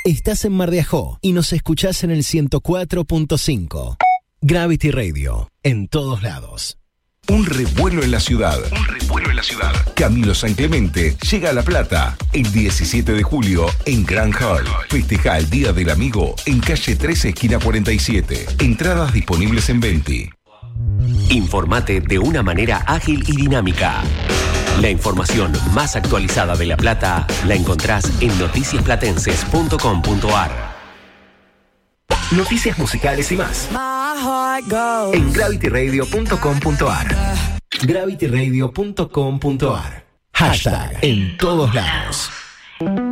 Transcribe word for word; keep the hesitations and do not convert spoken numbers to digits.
Estás en Mar de Ajó y nos escuchás en el ciento cuatro punto cinco. Gravity Radio, en todos lados. Un revuelo en la ciudad. Un revuelo en la ciudad. Camilo San Clemente llega a La Plata el diecisiete de julio en Grand Hall. Festeja el Día del Amigo en calle trece, esquina cuarenta y siete. Entradas disponibles en Venti. Informate de una manera ágil y dinámica. La información más actualizada de La Plata la encontrás en noticias platenses punto com punto ar. Noticias musicales y más en gravity radio punto com punto ar. gravity radio punto com punto ar. Hashtag en todos lados.